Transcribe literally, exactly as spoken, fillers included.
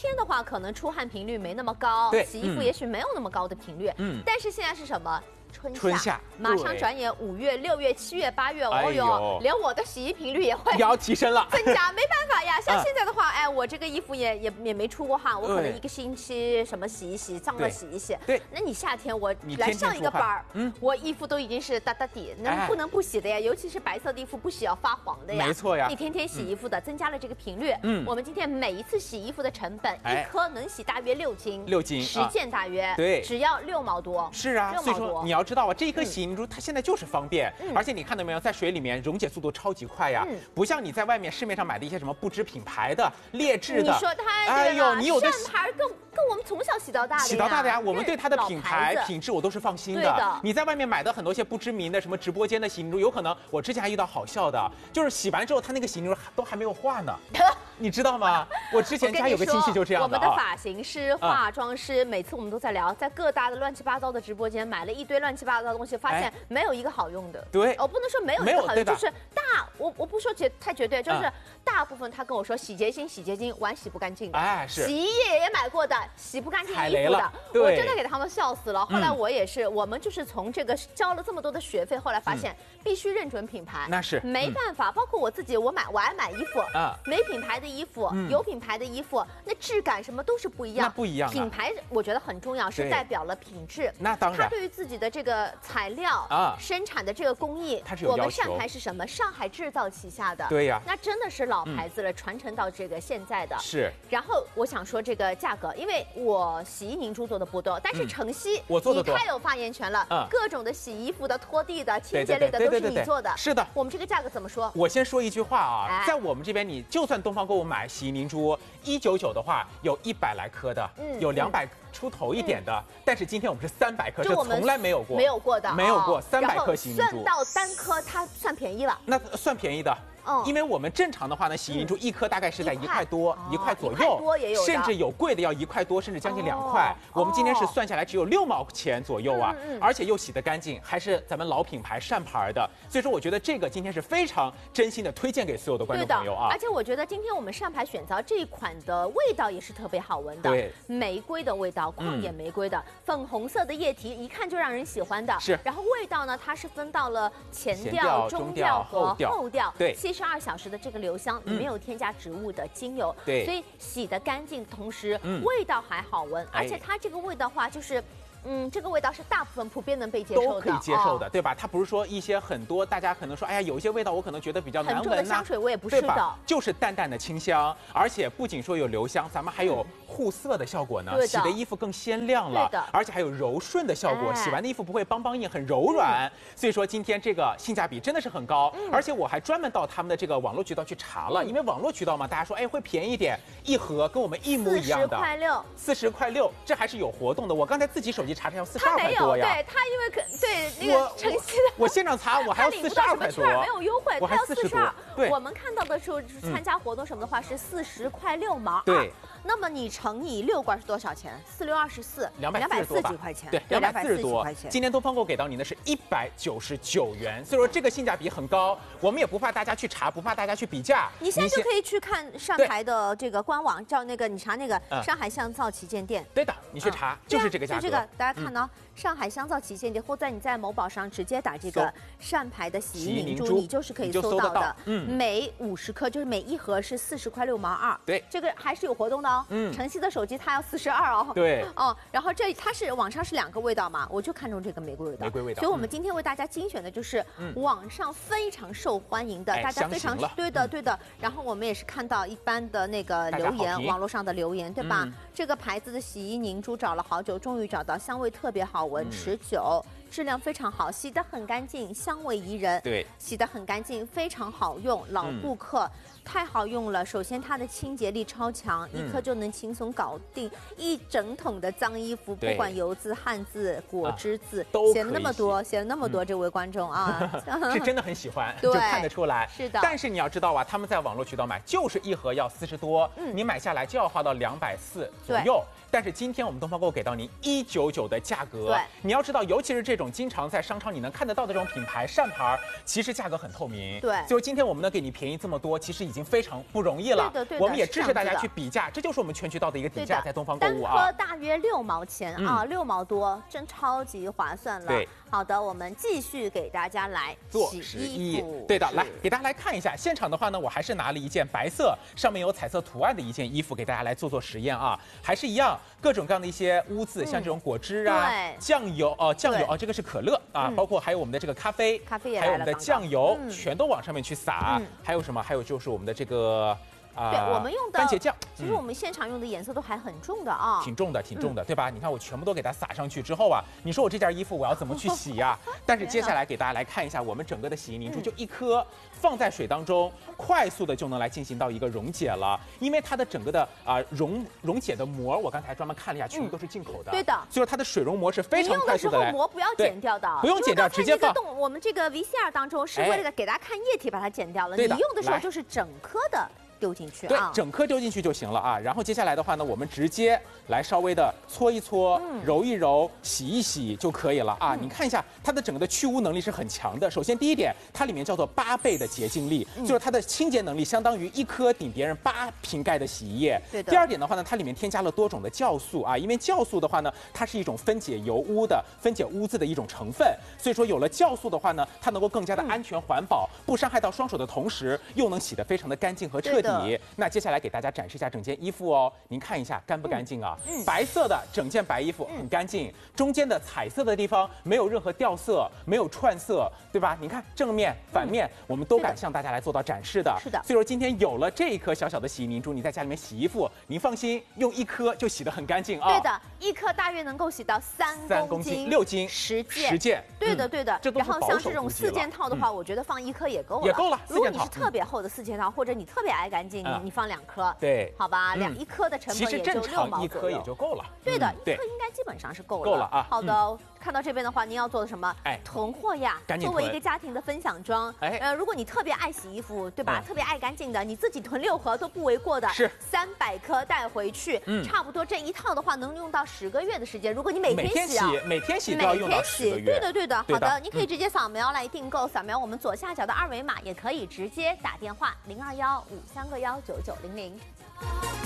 天的话，可能出汗频率没那么高， 对， 洗衣服也许没有那么高的频率。嗯，但是现在是什么？ 春夏， 春夏马上转眼五月、六月、七月、八月，哦哎呦，连我的洗衣频率也会也要提升了， 增加，没办法呀。像现在的话，哎，我这个衣服也也也没出过汗，我可能一个星期什么洗一洗，脏了洗一洗。 对， 那你夏天我来上一个班儿，嗯，我衣服都已经是哒哒底，那不能不洗的呀，尤其是白色的衣服不洗要发黄的呀。 没错呀， 你天天洗衣服的，增加了这个频率。嗯，我们今天每一次洗衣服的成本，一颗能洗大约六斤， 六斤， 十件大约， 对， 只要六毛多。 是啊，所以说你要知道啊，这一颗洗。 洗凝珠它现在就是方便，嗯、而且你看到没有，在水里面溶解速度超级快呀，嗯、不像你在外面市面上买的一些什么不知品牌的劣质的。 你说它， 哎呦，你有的上牌跟跟我们从小洗到大的呀， 洗到大的呀，我们对它的品牌品质我都是放心的。 的你在外面买的很多些不知名的什么直播间的洗凝珠，有可能我之前还遇到好笑的，就是洗完之后它那个洗凝珠都还没有化呢。你知道吗？我之前家有个亲戚就这样的、啊、 我们的发型师、化妆师，嗯、每次我们都在聊，在各大的乱七八糟的直播间买了一堆乱七八糟的东西，发现没有一个好用的。 对， 我、哦、不能说没有一个好用，就是大，我我不说绝太绝对，就是大部分他跟我说洗洁精、洗洁精碗洗不干净的， 哎是， 洗衣液也买过的，洗不干净衣服的，我真的给他们笑死了。后来我也是，嗯、我们就是从这个交了这么多的学费，后来发现必须认准品牌， 那是没办法。嗯、包括我自己，我买我爱买衣服啊，没品牌的衣服，嗯、有品牌的衣服，那质感什么都是不一样。 那不一样、啊。 品牌我觉得很重要，是代表了品质。 那当然。 它对于自己的这个材料啊，生产的这个工艺， 它是有要求。 我们上牌是什么？上海制造旗下的。 对呀。 那真的是老牌子了，嗯、传承到这个现在的。 是。 然后我想说这个价格，因为我洗衣凝珠做的不多，但是晨曦、嗯、 我做的多， 你太有发言权了。 嗯。 各种的洗衣服的、拖地的、清洁类的都是你做的。 是的。 我们这个价格怎么说？ 我先说一句话啊， 哎、 在我们这边，你就算东方购物买洗衣凝珠一九九的话，有一百来颗的，嗯、有两百出头一点的，嗯、但是今天我们是三百颗，是从来没有过， 没有过的， 没有过三百颗洗衣凝珠。 算到单颗，它算便宜了。 那算便宜的。嗯，因为我们正常的话呢，洗衣凝珠一颗大概是在一块多、一块左右，甚至有贵的要一块多，甚至将近两块。我们今天是算下来只有六毛钱左右啊，而且又洗得干净，还是咱们老品牌善牌的。所以说，我觉得这个今天是非常真心的推荐给所有的观众朋友啊。 而且我觉得今天我们善牌选择这一款的味道也是特别好闻的， 对， 玫瑰的味道，旷野玫瑰的粉红色的液体，一看就让人喜欢的。 是。 然后味道呢，它是分到了前调、中调和后调， 对， 七十二小时的这个留香，里面有添加植物的精油， 对， 所以洗得干净，同时味道还好闻，而且它这个味道话就是。嗯，这个味道是大部分普遍能被接受的， 都可以接受的，哦、对吧？它不是说一些很多大家可能说，哎呀，有一些味道我可能觉得比较难闻呐、啊。 很重的香水味也不是的， 就是淡淡的清香，而且不仅说有留香，咱们还有护色的效果呢， 嗯、 洗的衣服更鲜亮了，而且还有柔顺的效果，哎、洗完的衣服不会邦邦硬，很柔软。嗯、所以说今天这个性价比真的是很高，嗯、而且我还专门到他们的这个网络渠道去查了，嗯、因为网络渠道嘛，大家说哎会便宜一点，一盒跟我们一模一样的， 四十块六， 四十块六，这还是有活动的。我刚才自己手机查查要四十二块多呀， 对他因为可对那个晨曦的， 我现场查我还要四十二块多， 没有优惠， 我还四十多。对， 我们看到的时候参加活动什么的话是四十块六毛二。 对。 那么你乘以六罐是多少钱？四六二十四， 两百四十几块钱。 对，两百四十多。今天东方购给到您的是一百九十九元，所以说这个性价比很高。我们也不怕大家去查，不怕大家去比价。 你现在就可以去看善牌的这个官网，叫那个你查那个上海香皂旗舰店。 对的，你去查就是这个价格。 就这个，大家看到上海香皂旗舰店，或者你在某宝上直接打这个善牌的洗衣凝珠，你就是可以搜到的。嗯，每五十克就是每一盒是四十块六毛二。 对， 这个还是有活动的哦。嗯，晨曦的手机它要四十二哦。 对。 哦，然后这它是网上是两个味道嘛，我就看中这个玫瑰味道。 玫瑰味道。 所以我们今天为大家精选的就是网上非常受欢迎的，大家非常对的对的。然后我们也是看到一般的那个留言，网络上的留言对吧？这个牌子的洗衣凝珠找了好久，终于找到，香味特别好闻，持久。质量非常好，洗得很干净，香味宜人。 对， 洗得很干净，非常好用，老顾客、嗯、太好用了。首先它的清洁力超强，嗯、一颗就能轻松搞定一整桶的脏衣服，不管油渍、汗渍、果汁渍， 啊、 写了那么多，写了那么多，嗯、这位观众啊， 是真的很喜欢，就看得出来。 是的。 但是你要知道啊，他们在网络渠道买就是一盒要四十多，嗯，你买下来就要花到两百四左右。但是今天我们东方购给到您一九九。 九的价格。 对， 你要知道，尤其是这种经常在商超你能看得到的这种品牌扇牌，其实价格很透明。 对， 就是今天我们能给你便宜这么多，其实已经非常不容易了。 对的，对的。 我们也支持大家去比价，这就是我们全渠道的一个底价，在东方购物啊。 单颗大约六毛钱啊，六毛多，真超级划算了。 对。 好的，我们继续给大家来做十一。对的，来给大家来看一下。现场的话呢，我还是拿了一件白色，上面有彩色图案的一件衣服给大家来做做实验啊。还是一样，各种各样的一些污渍，像这种果汁啊、酱油哦、酱油哦，这个是可乐啊，包括还有我们的这个咖啡， 咖啡也还有我们的酱油，全都往上面去撒。还有什么？还有就是我们的这个。 啊，对我们用的番茄酱， 其实我们现场用的颜色都还很重的啊， 挺重的，挺重的，对吧？你看我全部都给它撒上去之后啊，你说我这件衣服我要怎么去洗呀？但是接下来给大家来看一下，我们整个的洗衣凝珠就一颗放在水当中，快速的就能来进行到一个溶解了，因为它的整个的啊溶溶解的膜，我刚才专门看了一下，全部都是进口的， 对的， 所以说它的水溶膜是非常快速的。 你用的时候膜不要剪掉的， 不用剪掉，直接放。 我们这个 V C R 当中是为了给大家看液体把它剪掉了，你用的时候就是整颗的。丢进去啊， 对，整颗丢进去就行了啊。然后接下来的话呢，我们直接来稍微的搓一搓、嗯、揉一揉、洗一洗就可以了啊。嗯、你看一下它的整个的去污能力是很强的。首先第一点，它里面叫做八倍的洁净力，嗯、就是它的清洁能力相当于一颗顶别人八瓶盖的洗衣液。 对的。 第二点的话呢，它里面添加了多种的酵素啊，因为酵素的话呢，它是一种分解油污的、分解污渍的一种成分，所以说有了酵素的话呢，它能够更加的安全环保，嗯、不伤害到双手的同时，又能洗得非常的干净和彻底。那接下来给大家展示一下整件衣服哦，您看一下干不干净啊？嗯，白色的整件白衣服很干净，中间的彩色的地方没有任何掉色，没有串色，对吧？你看正面、反面，我们都敢向大家来做到展示的。 是的。 所以说今天有了这一颗小小的洗衣凝珠，你在家里面洗衣服，您放心，用一颗就洗得很干净啊。 对的，一颗大约能够洗到三三公斤、六斤、 十件。 十件。 对的，对的。 这都是保守估计了。 然后像这种四件套的话，我觉得放一颗也够了。 也够了。 如果你是特别厚的四件套，或者你特别爱干净，你你放两颗。 对， 好吧，两一颗的成本也就六毛左右， 一颗也就够了。 对的，一颗应该基本上是够了。 够了啊。 好的，看到这边的话，您要做的什么？哎，囤货呀，作为一个家庭的分享装。哎，呃，如果你特别爱洗衣服，对吧？特别爱干净的，你自己囤六盒都不为过的。 是， 三百颗带回去，差不多这一套的话能用到十个月的时间。如果你每天洗啊， 每天洗都要用到十个月。 对的，对的。好的，你可以直接扫描来订购，扫描我们左下角的二维码，也可以直接打电话零二幺五三个幺九九零零。